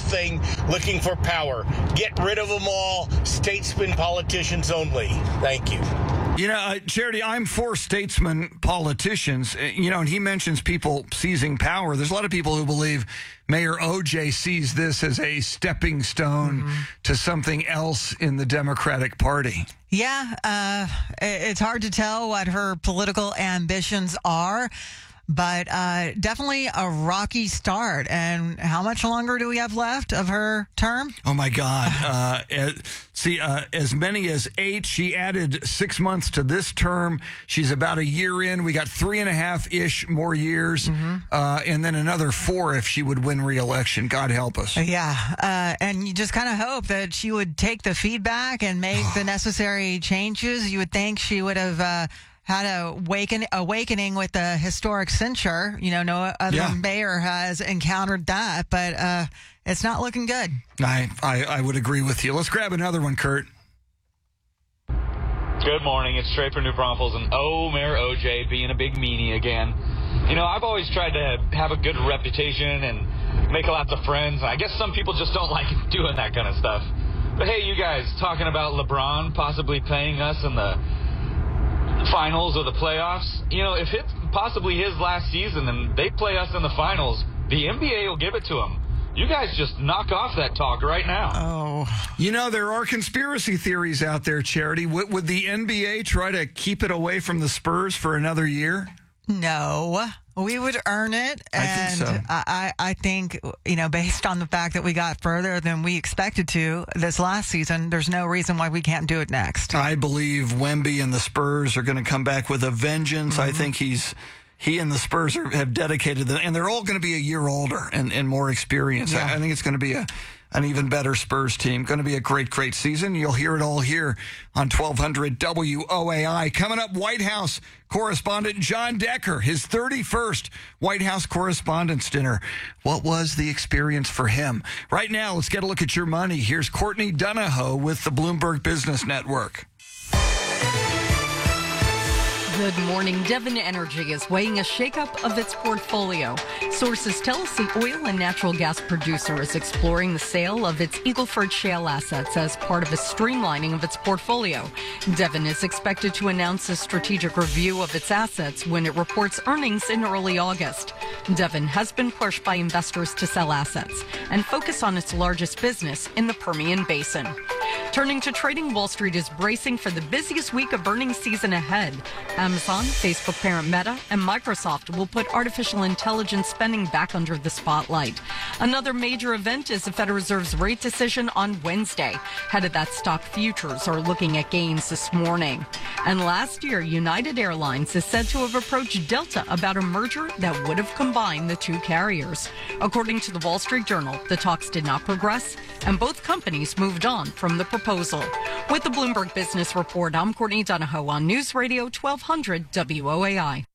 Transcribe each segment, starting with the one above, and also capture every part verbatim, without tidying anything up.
thing, looking for power. Get rid of them all. Statesman politicians only. Thank you. You know, uh, Charity, I'm for statesman politicians. Uh, you know, and he mentions people seizing power. There's a lot of people who believe Mayor O J sees this as a stepping stone mm-hmm. to something else in the Democratic Party. Yeah, uh, it's hard to tell what her political ambitions are. But uh, definitely a rocky start. And how much longer do we have left of her term? Oh, my God. Uh, as, see, uh, as many as eight. She added six months to this term. She's about a year in. We got three and a half-ish more years. Mm-hmm. Uh, and then another four if she would win re-election. God help us. Yeah. Uh, and you just kind of hope that she would take the feedback and make the necessary changes. You would think she would have... Uh, had a awaken, awakening with the historic censure. You know, no other yeah. mayor has encountered that, but uh, it's not looking good. I, I, I would agree with you. Let's grab another one, Kurt. Good morning. It's Trey from New Braunfels, and oh, Mayor O J being a big meanie again. You know, I've always tried to have a good reputation and make lots of friends. I guess some people just don't like doing that kind of stuff. But hey, you guys, talking about LeBron possibly playing us in the finals or the playoffs, you know, if it's possibly his last season and they play us in the finals, the N B A will give it to him. You guys just knock off that talk right now. Oh. You know, there are conspiracy theories out there, Charity. Would, would the N B A try to keep it away from the Spurs for another year? No. We would earn it, and I think so. I, I think, you know, based on the fact that we got further than we expected to this last season, there's no reason why we can't do it next. I believe Wemby and the Spurs are going to come back with a vengeance. Mm-hmm. I think he's he and the Spurs are, have dedicated them, and they're all going to be a year older and, and more experienced. Yeah. I, I think it's going to be a an even better Spurs team. Going to be a great, great season. You'll hear it all here on twelve hundred W O A I. Coming up, White House correspondent John Decker, his thirty-first White House Correspondents' Dinner. What was the experience for him? Right now, let's get a look at your money. Here's Courtney Donahoe with the Bloomberg Business Network. Good morning. Devon Energy is weighing a shakeup of its portfolio. Sources tell us the oil and natural gas producer is exploring the sale of its Eagle Ford shale assets as part of a streamlining of its portfolio. Devon is expected to announce a strategic review of its assets when it reports earnings in early August. Devon has been pushed by investors to sell assets and focus on its largest business in the Permian Basin. Turning to trading, Wall Street is bracing for the busiest week of earnings season ahead. Amazon, Facebook parent Meta, and Microsoft will put artificial intelligence spending back under the spotlight. Another major event is the Federal Reserve's rate decision on Wednesday. Ahead of that, stock futures are looking at gains this morning. And last year, United Airlines is said to have approached Delta about a merger that would have combined the two carriers. According to the Wall Street Journal, the talks did not progress, and both companies moved on from the proposal. With the Bloomberg Business Report, I'm Courtney Donahoe on News Radio twelve hundred W O A I.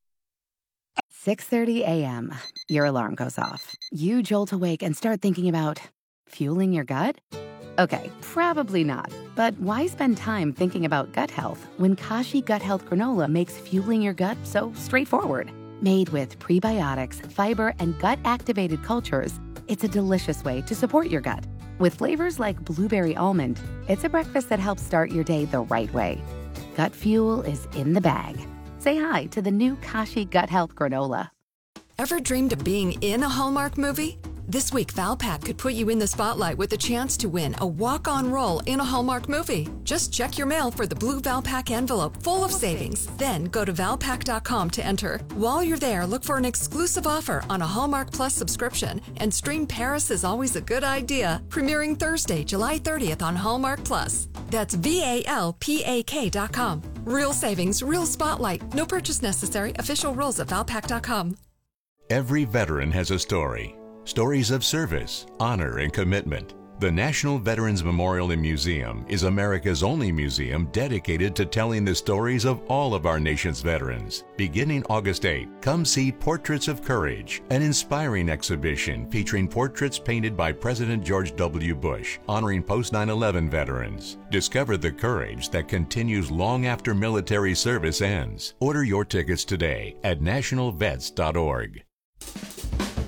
six thirty a.m. Your alarm goes off. You jolt awake and start thinking about fueling your gut? Okay, probably not. But why spend time thinking about gut health when Kashi Gut Health Granola makes fueling your gut so straightforward? Made with prebiotics, fiber, and gut-activated cultures, it's a delicious way to support your gut. With flavors like blueberry almond, it's a breakfast that helps start your day the right way. Gut fuel is in the bag. Say hi to the new Kashi Gut Health Granola. Ever dreamed of being in a Hallmark movie? This week, Valpak could put you in the spotlight with a chance to win a walk-on role in a Hallmark movie. Just check your mail for the blue Valpak envelope full of savings. Then go to valpak dot com to enter. While you're there, look for an exclusive offer on a Hallmark Plus subscription and stream Paris is Always a Good Idea, premiering Thursday, July thirtieth on Hallmark Plus. That's V A L P A K dot com. Real savings, real spotlight. No purchase necessary. Official rules at valpak dot com. Every veteran has a story. Stories of service, honor, and commitment. The National Veterans Memorial and Museum is America's only museum dedicated to telling the stories of all of our nation's veterans. Beginning August eighth, come see Portraits of Courage, an inspiring exhibition featuring portraits painted by President George W. Bush, honoring post nine eleven veterans. Discover the courage that continues long after military service ends. Order your tickets today at national vets dot org.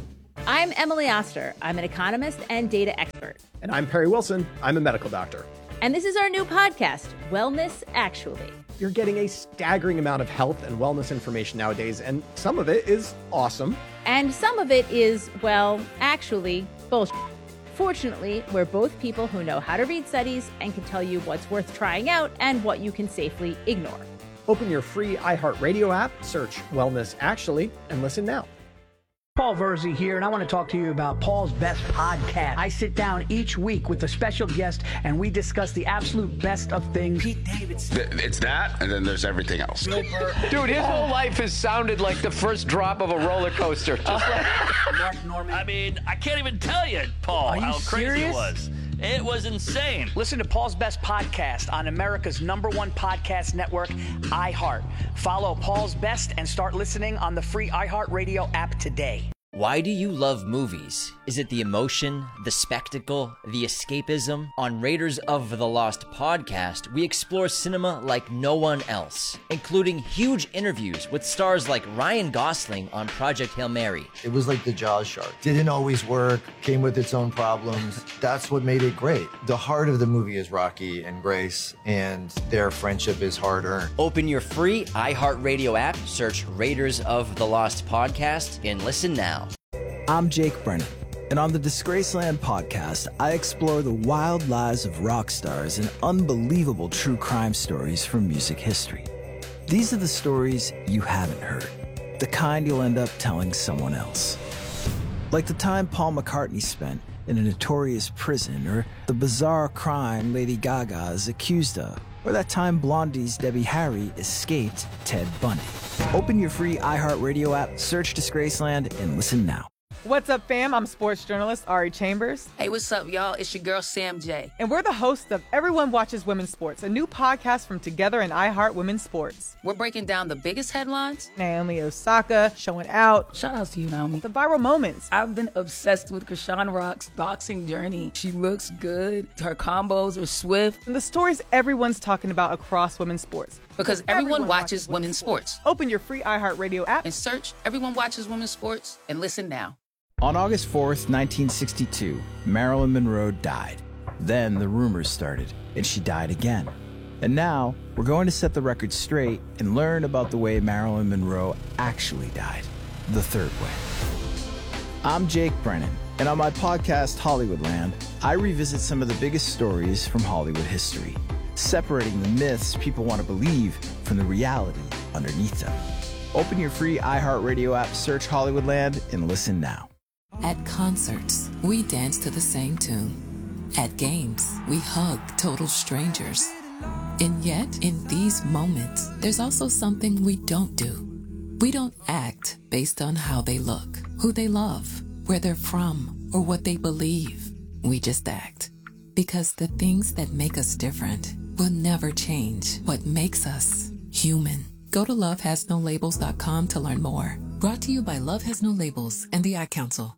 I'm Emily Oster. I'm an economist and data expert. And I'm Perry Wilson. I'm a medical doctor. And this is our new podcast, Wellness Actually. You're getting a staggering amount of health and wellness information nowadays, and some of it is awesome. And some of it is, well, actually, bullshit. Fortunately, we're both people who know how to read studies and can tell you what's worth trying out and what you can safely ignore. Open your free iHeartRadio app, search Wellness Actually, and listen now. Paul Verzi here, and I want to talk to you about Paul's Best Podcast. I sit down each week with a special guest, and we discuss the absolute best of things. Pete Davidson. It's that, and then there's everything else. Dude, his whole life has sounded like the first drop of a roller coaster. Just like Mark Norman. I mean, I can't even tell you, Paul, how crazy serious? it was. It was insane. Listen to Paul's Best Podcast on America's number one podcast network, iHeart. Follow Paul's Best and start listening on the free iHeartRadio app today. Why do you love movies? Is it the emotion, the spectacle, the escapism? On Raiders of the Lost podcast, we explore cinema like no one else, including huge interviews with stars like Ryan Gosling on Project Hail Mary. It was like the Jaws shark. Didn't always work, came with its own problems. That's what made it great. The heart of the movie is Rocky and Grace, and their friendship is hard-earned. Open your free iHeartRadio app, search Raiders of the Lost podcast, and listen now. I'm Jake Brennan, and on the Disgraceland podcast, I explore the wild lives of rock stars and unbelievable true crime stories from music history. These are the stories you haven't heard, the kind you'll end up telling someone else. Like the time Paul McCartney spent in a notorious prison, or the bizarre crime Lady Gaga is accused of, or that time Blondie's Debbie Harry escaped Ted Bundy. Open your free iHeartRadio app, search Disgraceland, and listen now. What's up, fam? I'm sports journalist Ari Chambers. Hey, what's up, y'all? It's your girl, Sam J. And we're the hosts of Everyone Watches Women's Sports, a new podcast from Together and iHeart Women's Sports. We're breaking down the biggest headlines. Naomi Osaka showing out. Shout out to you, Naomi. The viral moments. I've been obsessed with Krishan Rock's boxing journey. She looks good. Her combos are swift. And the stories everyone's talking about across women's sports. Because everyone, everyone watches, watches women's sports. sports. Open your free iHeartRadio app and search Everyone Watches Women's Sports and listen now. On August fourth, nineteen sixty-two, Marilyn Monroe died. Then the rumors started, and she died again. And now, we're going to set the record straight and learn about the way Marilyn Monroe actually died, the third way. I'm Jake Brennan, and on my podcast, Hollywoodland, I revisit some of the biggest stories from Hollywood history, separating the myths people want to believe from the reality underneath them. Open your free iHeartRadio app, search Hollywoodland, and listen now. At concerts, we dance to the same tune. At games, we hug total strangers. And yet, in these moments, there's also something we don't do. We don't act based on how they look, who they love, where they're from, or what they believe. We just act. Because the things that make us different will never change what makes us human. Go to love has no labels dot com to learn more. Brought to you by Love Has No Labels and the Ad Council.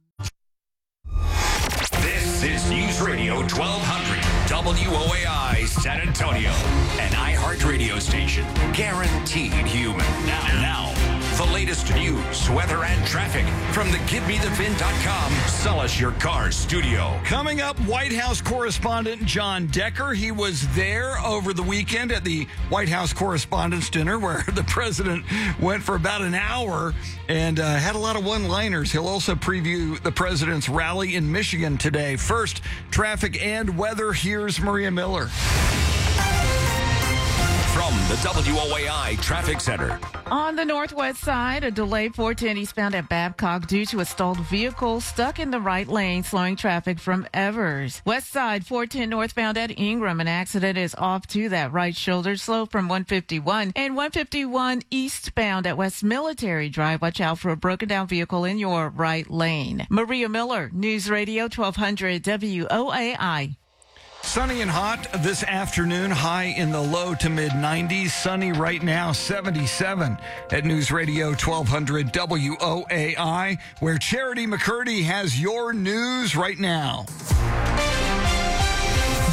This is News Radio twelve hundred W O A I San Antonio, an iHeart radio station, guaranteed human. Now, now, the latest news, weather, and traffic from the Give Me The Vin dot com Sell Us Your Car studio. Coming up, White House correspondent John Decker. He was there over the weekend at the White House Correspondents' Dinner, where the president went for about an hour and uh, had a lot of one-liners. He'll also preview the president's rally in Michigan today. First, traffic and weather. Here's Maria Miller. From the W O A I Traffic Center. On the northwest side, a delay four ten eastbound at Babcock due to a stalled vehicle stuck in the right lane, slowing traffic from Evers. West side, four ten northbound at Ingram. An accident is off to that right shoulder, slow from one fifty-one. And one fifty-one eastbound at West Military Drive. Watch out for a broken down vehicle in your right lane. Maria Miller, News Radio twelve hundred W O A I. Sunny and hot this afternoon, high in the low to mid nineties. Sunny right now, seventy-seven at News Radio twelve hundred W O A I, where Charity McCurdy has your news right now.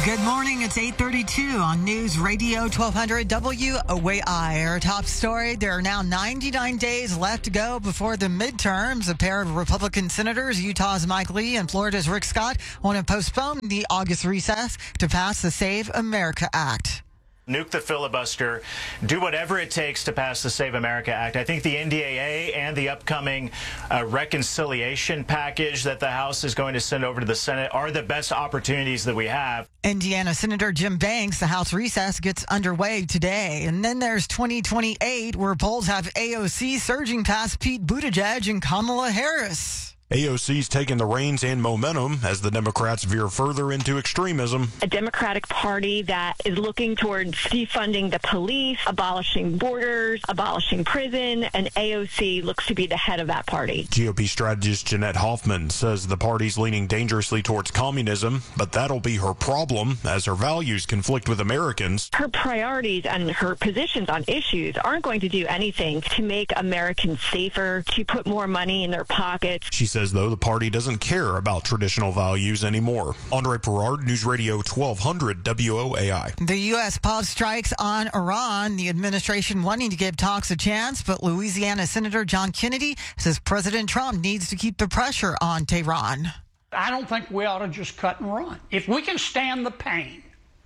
Good morning. It's eight thirty-two on News Radio twelve hundred W O A I. Our top story, there are now ninety-nine days left to go before the midterms. A pair of Republican senators, Utah's Mike Lee and Florida's Rick Scott, want to postpone the August recess to pass the Save America Act. Nuke the filibuster, do whatever it takes to pass the Save America Act. I think the N D A A and the upcoming uh, reconciliation package that the House is going to send over to the Senate are the best opportunities that we have. Indiana Senator Jim Banks, the House recess gets underway today. And then there's twenty twenty-eight, where polls have A O C surging past Pete Buttigieg and Kamala Harris. A O C's taking the reins and momentum as the Democrats veer further into extremism. A Democratic Party that is looking towards defunding the police, abolishing borders, abolishing prison, and A O C looks to be the head of that party. G O P strategist Jeanette Hoffman says the party's leaning dangerously towards communism, but that'll be her problem as her values conflict with Americans. Her priorities and her positions on issues aren't going to do anything to make Americans safer, to put more money in their pockets. She says, though, the party doesn't care about traditional values anymore. Andre Perard, News Radio twelve hundred W O A I. The U S paused strikes on Iran, the administration wanting to give talks a chance, but Louisiana Senator John Kennedy says President Trump needs to keep the pressure on Tehran. I don't think we ought to just cut and run. If we can stand the pain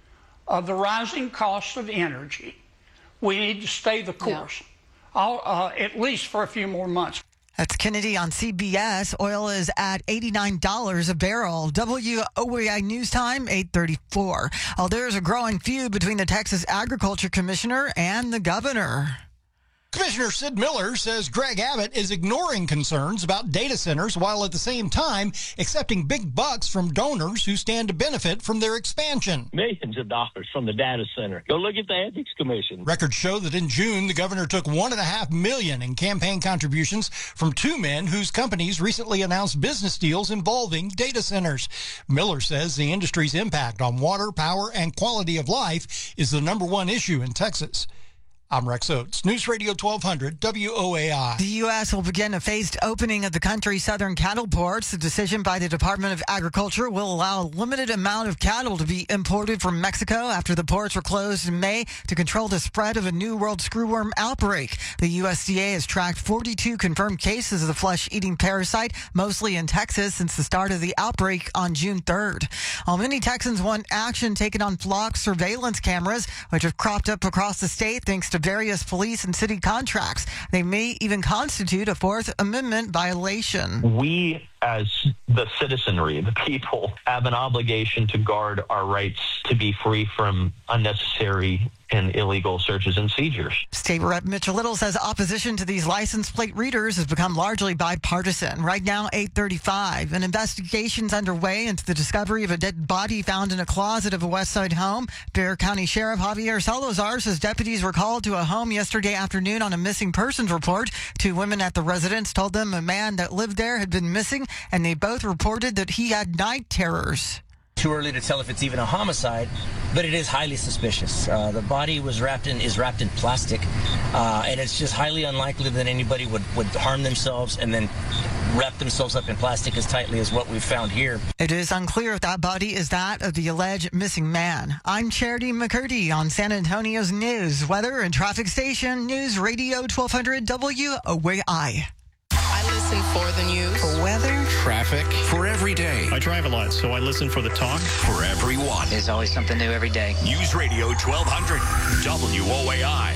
of the rising cost of energy, we need to stay the course, yeah. I'll, uh, at least for a few more months. That's Kennedy on C B S. Oil is at eighty-nine dollars a barrel. W O A I News Time, eight thirty-four. Oh, there's a growing feud between the Texas Agriculture Commissioner and the governor. Commissioner Sid Miller says Greg Abbott is ignoring concerns about data centers while at the same time accepting big bucks from donors who stand to benefit from their expansion. Millions of dollars from the data center. Go look at the Ethics Commission. Records show that in June, the governor took one and a half million in campaign contributions from two men whose companies recently announced business deals involving data centers. Miller says the industry's impact on water, power, and quality of life is the number one issue in Texas. I'm Rex Oates, News Radio twelve hundred W O A I. The U S will begin a phased opening of the country's southern cattle ports. The decision by the Department of Agriculture will allow a limited amount of cattle to be imported from Mexico after the ports were closed in May to control the spread of a New World screwworm outbreak. The U S D A has tracked forty-two confirmed cases of the flesh-eating parasite, mostly in Texas, since the start of the outbreak on June third. While many Texans want action taken on flock surveillance cameras, which have cropped up across the state thanks to various police and city contracts. They may even constitute a Fourth Amendment violation. We, as the citizenry, the people, have an obligation to guard our rights to be free from unnecessary and illegal searches and seizures. State Rep Mitchell Little says opposition to these license plate readers has become largely bipartisan. Right now, eight thirty-five. An investigation's underway into the discovery of a dead body found in a closet of a West Side home. Bexar County Sheriff Javier Salazar says deputies were called to a home yesterday afternoon on a missing persons report. Two women at the residence told them a man that lived there had been missing, and they both reported that he had night terrors. Too early to tell if it's even a homicide, but it is highly suspicious. Uh, the body was wrapped in is wrapped in plastic, uh, and it's just highly unlikely that anybody would, would harm themselves and then wrap themselves up in plastic as tightly as what we've found here. It is unclear if that body is that of the alleged missing man. I'm Charity McCurdy on San Antonio's news, weather, and traffic station, News Radio twelve hundred W O A I. I listen for the news, for weather, traffic, for every day. I drive a lot, so I listen for the talk. For everyone. There's always something new every day. News Radio twelve hundred W O A I.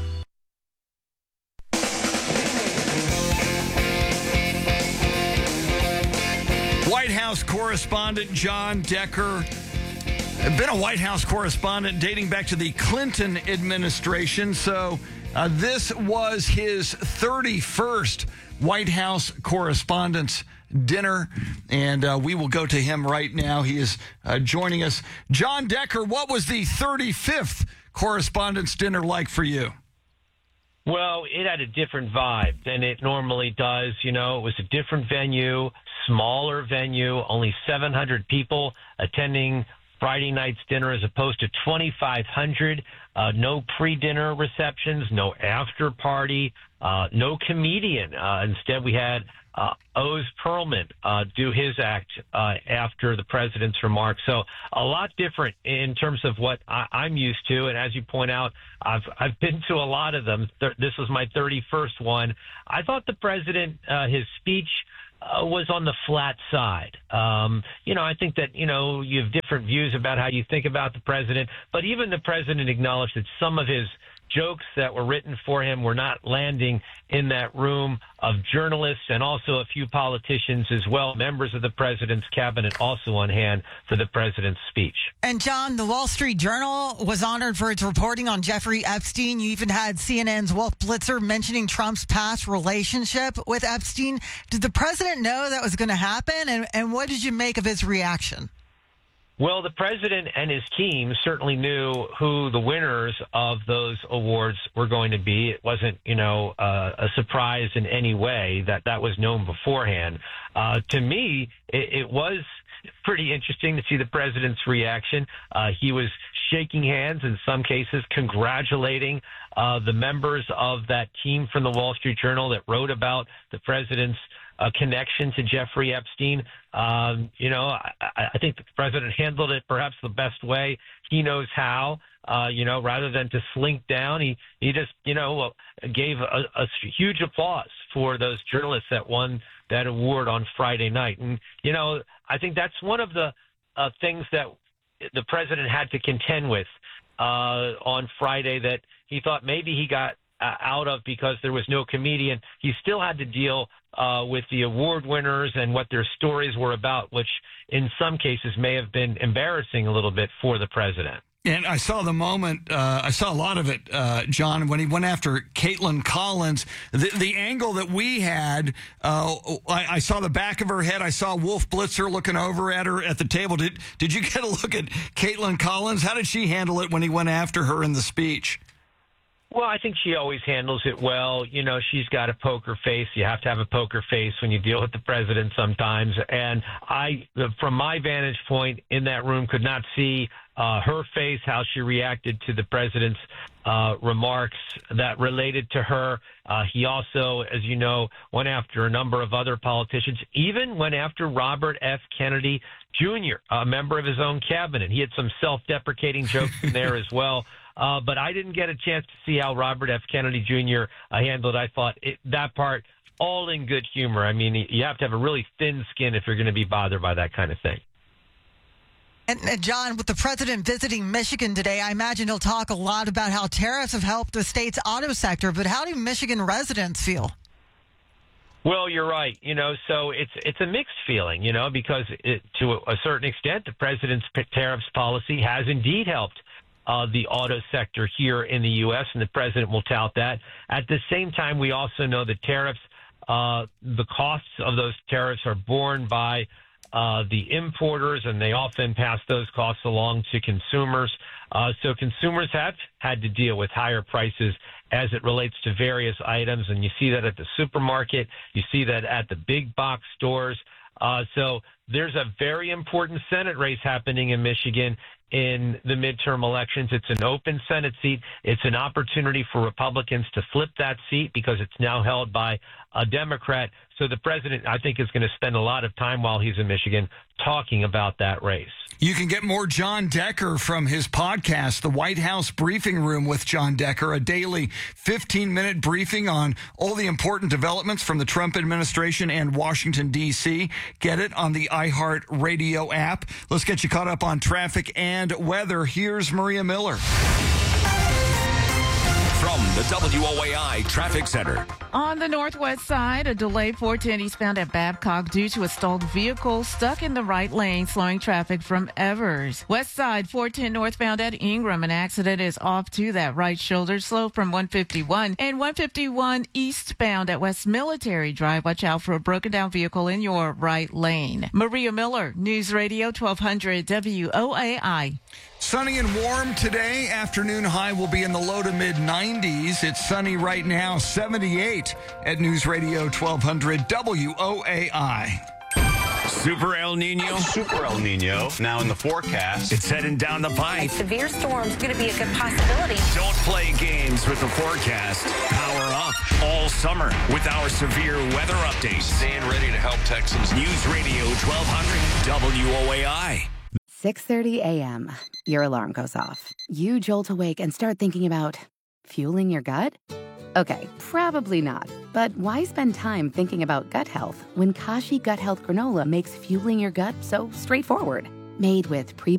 White House correspondent John Decker. Been a White House correspondent dating back to the Clinton administration, so uh, this was his thirty-first White House Correspondents' Dinner, and uh, we will go to him right now. He is uh, joining us. John Decker, what was the thirty-fifth Correspondents' Dinner like for you? Well, it had a different vibe than it normally does. You know, it was a different venue, smaller venue, only seven hundred people attending Friday night's dinner as opposed to twenty-five hundred. Uh, no pre-dinner receptions, no after party, uh, no comedian. Uh, instead, we had uh, Oz Perlman uh, do his act uh, after the president's remarks. So a lot different in terms of what I, I'm used to. And as you point out, I've I've been to a lot of them. Th- this was my thirty-first one. I thought the president, uh, his speech, Uh, was on the flat side. Um, you know, I think that, you know, you have different views about how you think about the president, but even the president acknowledged that some of his jokes that were written for him were not landing in that room of journalists and also a few politicians as well, members of the president's cabinet also on hand for the president's speech. And John, the Wall Street Journal was honored for its reporting on Jeffrey Epstein. You even had C N N's Wolf Blitzer mentioning Trump's past relationship with Epstein. Did the president know that was going to happen? And, and what did you make of his reaction? Well, the president and his team certainly knew who the winners of those awards were going to be. It wasn't, you know, uh, a surprise in any way that that was known beforehand. Uh, to me, it, it was pretty interesting to see the president's reaction. Uh, he was shaking hands, in some cases congratulating uh, the members of that team from the Wall Street Journal that wrote about the president's a connection to Jeffrey Epstein. Um, you know, I, I think the president handled it perhaps the best way he knows how. Uh, you know, rather than to slink down, he, he just, you know, gave a, a huge applause for those journalists that won that award on Friday night. And, you know, I think that's one of the uh, things that the president had to contend with uh, on Friday that he thought maybe he got uh, out of because there was no comedian. He still had to deal Uh, with the award winners and what their stories were about, which in some cases may have been embarrassing a little bit for the president. And I saw the moment, uh, I saw a lot of it, uh, John, when he went after Caitlin Collins. The, the angle that we had, uh, I, I saw the back of her head. I saw Wolf Blitzer looking over at her at the table. Did, did you get a look at Caitlin Collins? How did she handle it when he went after her in the speech? Well, I think she always handles it well. You know, she's got a poker face. You have to have a poker face when you deal with the president sometimes. And I, from my vantage point in that room, could not see uh, her face, how she reacted to the president's uh, remarks that related to her. Uh, he also, as you know, went after a number of other politicians, even went after Robert F. Kennedy Junior, a member of his own cabinet. He had some self-deprecating jokes in there as well. Uh, but I didn't get a chance to see how Robert F. Kennedy Junior Uh, handled. I thought it, that part all in good humor. I mean, you have to have a really thin skin if you're going to be bothered by that kind of thing. And, and John, with the president visiting Michigan today, I imagine he'll talk a lot about how tariffs have helped the state's auto sector. But how do Michigan residents feel? Well, you're right. You know, so it's it's a mixed feeling, you know, because it, to a certain extent, the president's tariffs policy has indeed helped Uh, the auto sector here in the U S, and the president will tout that. At the same time, we also know that tariffs, uh, the costs of those tariffs are borne by uh, the importers, and they often pass those costs along to consumers. Uh, so consumers have had to deal with higher prices as it relates to various items, and you see that at the supermarket. You see that at the big box stores. Uh, so there's a very important Senate race happening in Michigan in the midterm elections. It's an open Senate seat. It's an opportunity for Republicans to flip that seat because it's now held by a Democrat. So the president, I think, is going to spend a lot of time while he's in Michigan talking about that race. You can get more John Decker from his podcast, The White House Briefing Room with John Decker, a daily fifteen-minute briefing on all the important developments from the Trump administration and Washington, D C. Get it on the iHeart Radio app. Let's get you caught up on traffic and weather. Here's Maria Miller. From the W O A I Traffic Center. On the northwest side, a delayed four ten eastbound at Babcock due to a stalled vehicle stuck in the right lane, slowing traffic from Evers. West side, four ten northbound at Ingram. An accident is off to that right shoulder, slow from one fifty-one. And one fifty-one eastbound at West Military Drive. Watch out for a broken down vehicle in your right lane. Maria Miller, News Radio twelve hundred W O A I. Sunny and warm today. Afternoon high will be in the low to mid nineties. It's sunny right now, seventy-eight at News Radio twelve hundred W O A I. Super El Nino. Super El Nino. Now in the forecast. It's heading down the pipe. Severe storms going to be a good possibility. Don't play games with the forecast. Power up all summer with our severe weather updates. Staying ready to help Texans. News Radio twelve hundred W O A I. six thirty a.m. Your alarm goes off. You jolt awake and start thinking about fueling your gut? Okay, probably not. But why spend time thinking about gut health when Kashi Gut Health Granola makes fueling your gut so straightforward? Made with pre